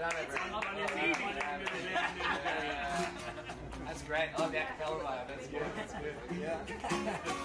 done, everyone. That's great. I love the acapella vibe. That's good. That's good. Yeah.